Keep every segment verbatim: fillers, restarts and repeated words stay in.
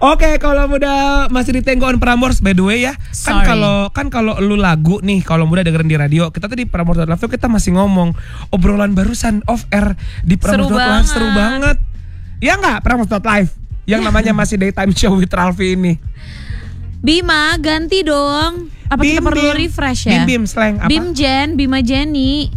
Oke, kalau muda masih di Tenggoan Prambors, by the way ya. Kan Sorry. kalau kan kalau lu lagu nih, kalau muda dengerin di radio, kita tuh di Prambors dot live tuh kita masih ngomong obrolan barusan off air di Prambors dot live seru banget. Ya enggak, Prambors dot live yang namanya masih daytime show with Ralfi ini. Bima ganti dong. Apa Bim, kita perlu Bim. refresh ya? Bim Bim slang apa? Bim Jen, Bima Jenny.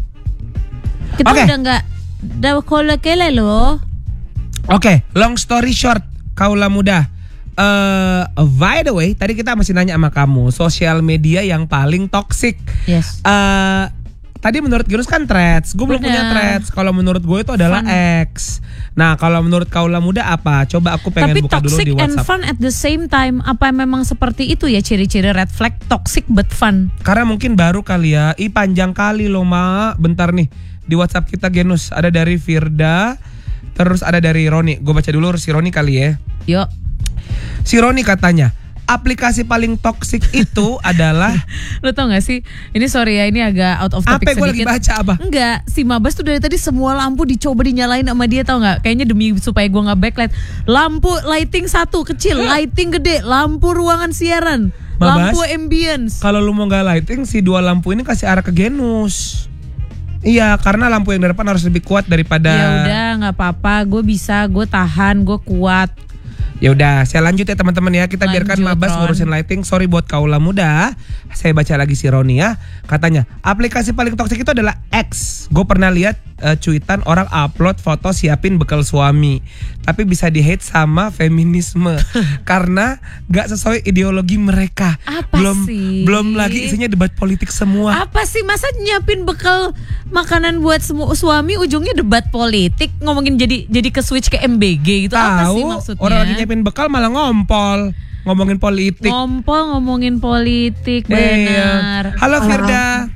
Kita Oke. udah nggak udah kolekele loh. Oke, long story short, kaula muda. Uh, by the way, tadi kita masih nanya sama kamu, sosial media yang paling toksik. Yes. Uh, tadi menurut Genus kan Threads, gue belum Bener. punya Threads. Kalau menurut gue itu adalah Fun. X. Nah, kalau menurut kaula muda apa? Coba aku pengen Tapi buka dulu toxic di and WhatsApp. fun at the same time. Apa memang seperti itu ya ciri-ciri red flag? Toxic but fun. Karena mungkin baru kali ya. Ih panjang kali loh Ma. Bentar nih di WhatsApp kita Genus ada dari Firda, terus ada dari Roni. Gue baca dulu si Roni kali ya. Yuk. Si Roni katanya, aplikasi paling toksik itu adalah Lo tau gak sih? Ini sorry ya, ini agak out of topic apa gue lagi sedikit. baca apa? Enggak, si Mabas tuh dari tadi semua lampu dicoba dinyalain sama dia, tau gak? Kayaknya demi supaya gue gak backlight. Lampu lighting satu kecil, lighting gede, lampu ruangan siaran, Mabas, lampu ambience. kalau lu mau nggak lighting, si dua lampu ini kasih arah ke Genus. Iya, karena lampu yang di depan harus lebih kuat daripada. Ya udah, nggak apa-apa, gue bisa, gue tahan, gue kuat. Ya udah, saya lanjut ya teman-teman ya. Kita Lanjut, biarkan Mabas Ron. ngurusin lighting. Sorry buat kaula muda. Saya baca lagi si Roni ya. Katanya, aplikasi paling toksik itu adalah X. Gue pernah lihat uh, cuitan orang upload foto siapin bekal suami, tapi bisa di-hate sama feminisme karena gak sesuai ideologi mereka. Apa belum sih? belum lagi isinya debat politik semua. Apa sih, masa nyiapin bekal makanan buat semua suami ujungnya debat politik, ngomongin jadi jadi ke switch ke M B G gitu. Apa sih Tahu maksudnya? orang lagi nyiapin bekal malah ngompol ngomongin politik. Ngompol ngomongin politik, Iya. benar. Halo Firda.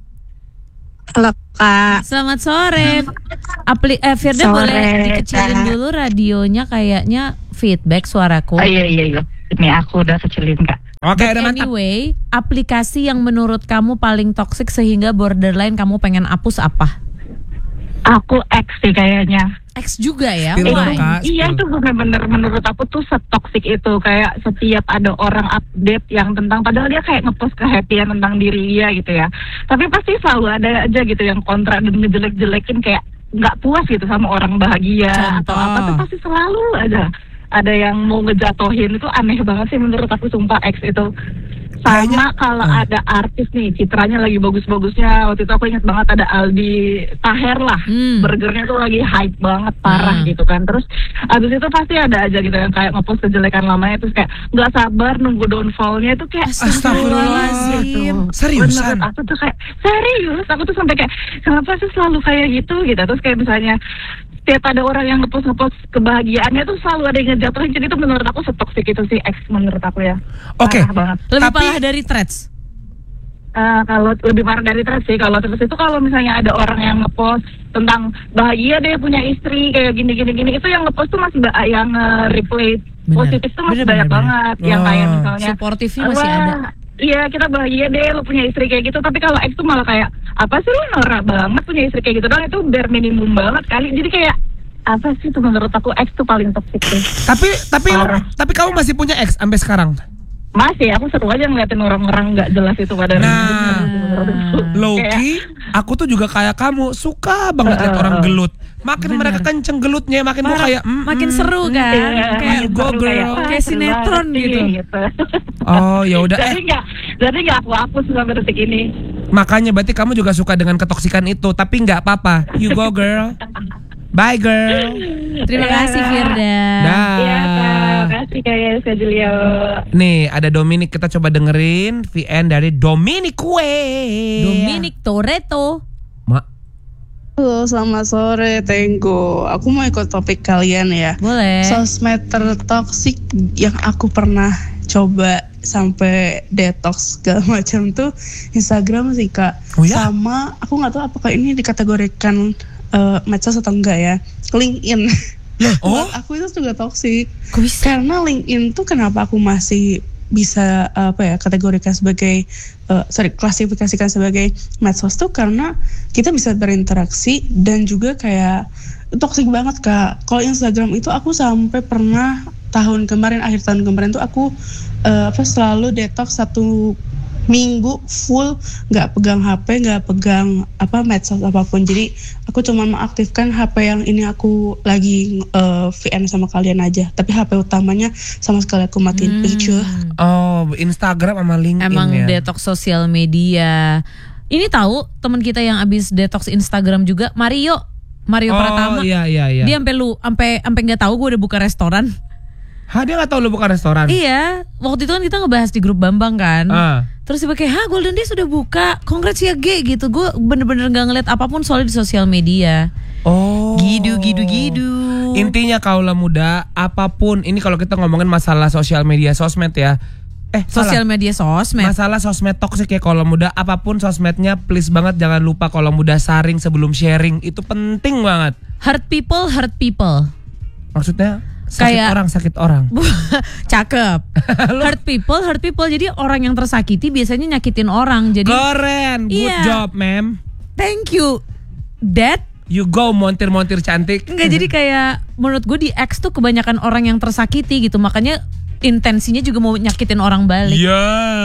Halo Kak. Selamat sore. Apli eh, Firda Sore, boleh dikecilin Kak. dulu radionya, kayaknya feedback suaraku. Oh iya iya iya. Ini aku udah kecilin Kak. Oke, But ada mantap. anyway, aplikasi yang menurut kamu paling toksik sehingga borderline kamu pengen hapus apa? Aku X sih kayaknya. X juga ya? Spill Why? dong, Kak. Iya Spill. tuh bener-bener menurut aku tuh setoksik itu. Kayak setiap ada orang update yang tentang, padahal dia kayak ngepost kehappian tentang diri dia gitu ya, tapi pasti selalu ada aja gitu yang kontra dan ngejelek-jelekin, kayak nggak puas gitu sama orang bahagia. Contoh. Atau apa tuh pasti selalu ada ada yang mau ngejatohin. Itu aneh banget sih menurut aku, sumpah X itu. Sama Kayaknya- kalau uh. ada artis nih, citranya lagi bagus-bagusnya. Waktu itu aku ingat banget ada Aldi Taher lah, Hmm. burgernya tuh lagi hype banget, parah Hmm. gitu kan. Terus abis itu pasti ada aja gitu yang kayak ngepost kejelekan lamanya, terus kayak nggak sabar nunggu downfallnya. Itu kayak Astagfirullahaladzim. gitu. Seriusan? Menurut aku tuh kayak serius, aku tuh sampai kayak kenapa sih selalu kayak gitu gitu. Terus kayak misalnya setiap ada orang yang ngepost-ngepost kebahagiaannya tuh selalu ada yang ngejatuhin. Jadi itu menurut aku setoksik itu sih X menurut aku ya. Oke. Parah banget. Lebih Tapi- parah dari threads. Eh, kalau lebih parah dari threads sih, kalau threads itu kalau misalnya ada orang yang ngepost tentang bahagia deh punya istri kayak gini gini gini, itu yang ngepost tuh masih ba- yang nge-replay Bener. positif tuh masih Bener, banyak bener, banget. Yang Oh. kayak misalnya Supportive-nya masih "Wah, ada." Iya, kita bahagia deh lo punya istri kayak gitu. Tapi kalau X tuh malah kayak, apa sih lo norak banget punya istri kayak gitu doang, itu bare minimum banget kali. Jadi kayak apa sih tuh, menurut aku X tuh paling toxic tuh. Tapi tapi Parah. tapi kamu masih punya X sampai sekarang? Masih, aku seru aja ngeliatin orang-orang nggak jelas itu pada Nah, Kayak- Loki, aku tuh juga kayak kamu, suka banget lihat Uh, orang gelut. Makin bener. mereka kenceng gelutnya, makin gua Parah. kayak mm, Makin mm. seru kan? Iya, Kayak you go, baru girl. "Wah, Kayak seru sinetron banget gitu. nih," gitu. Oh ya udah, Jadi eh nggak, jadi nggak aku hapus sampai detik ini. makanya berarti kamu juga suka dengan ketoksikan itu, tapi nggak apa-apa. You go girl, bye girl. Terima Iya. kasih Firda. Dah. Iya kak, kasih kayak Kak Julio. Nih ada Dominic, kita coba dengerin V N dari Dominic Kue. Dominic Toretto. Ma, Halo, selamat sore Tenggo. Aku mau ikut topik kalian ya. Boleh. Sosmed tertoksik yang aku pernah coba sampai detox segala macam tuh Instagram sih Kak. Oh ya? Sama aku nggak tahu apakah ini dikategorikan uh, medsos atau enggak ya. LinkedIn. oh Buat aku itu juga toksik. Kok bisa? Karena LinkedIn tuh kenapa aku masih bisa uh, apa ya kategorikan sebagai uh, sorry klasifikasikan sebagai medsos tuh karena kita bisa berinteraksi dan juga kayak toksik banget Kak. Kalau Instagram itu aku sampai pernah tahun kemarin, akhir tahun kemarin tuh aku uh, apa selalu detox satu minggu full, nggak pegang H P, nggak pegang apa medsos apapun. Jadi aku cuma mengaktifkan H P yang ini aku lagi uh, V N sama kalian aja. Tapi H P utamanya sama sekali aku matiin. Hmm. Picture. Oh, Instagram sama LinkedIn Emang ya. detox sosial media. Ini tahu teman kita yang abis detox Instagram juga, Mario, Mario Oh Pratama. iya iya iya. Dia sampai lu sampai sampai nggak tahu gue udah buka restoran. Hah, dia nggak tahu lu buka restoran? Iya, waktu itu kan kita ngebahas di grup Bambang kan. Ah. Terus dia kayak, "Hah, Golden Days sudah buka. Congrats ya, G." gitu. Gue bener-bener gak ngeliat apapun soalnya di sosial media. Oh. Gidu gidu gidu. Intinya kaula muda, apapun ini kalau kita ngomongin masalah sosial media sosmed ya. Eh, Sosial salah. media sosmed. Masalah sosmed toksik ya kaula muda, apapun sosmednya please banget jangan lupa kaula muda saring sebelum sharing. Itu penting banget. Hurt people, hurt people. Maksudnya sakit Kayak- orang, sakit orang. Cakep. Hurt people, hurt people. Jadi orang yang tersakiti biasanya nyakitin orang. Jadi Keren, good Iya. job, ma'am. thank you, Dad. You go montir-montir cantik. Enggak, jadi kayak menurut gue di X tuh kebanyakan orang yang tersakiti gitu. Makanya intensinya juga mau nyakitin orang balik. Ya.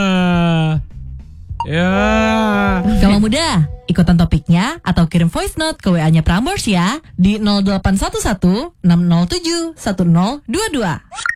Ya. Kalau muda, ikutan topiknya atau kirim voice note ke W A-nya Prambors ya di nol delapan satu satu enam nol tujuh satu nol dua dua.